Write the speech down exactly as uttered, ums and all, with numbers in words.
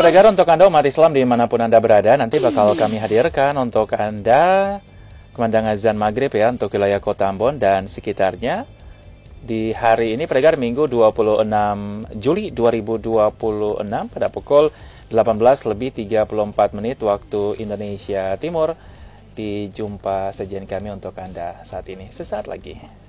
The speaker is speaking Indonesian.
pendengar, untuk Anda umat Islam dimanapun Anda berada, nanti bakal kami hadirkan untuk Anda kumandang azan maghrib ya untuk wilayah Kota Ambon dan sekitarnya di hari ini pendengar Minggu dua puluh enam Juli dua ribu dua puluh enam pada pukul delapan belas lebih tiga puluh empat menit waktu Indonesia Timur. Dijumpa sajian kami untuk Anda saat ini sesaat lagi.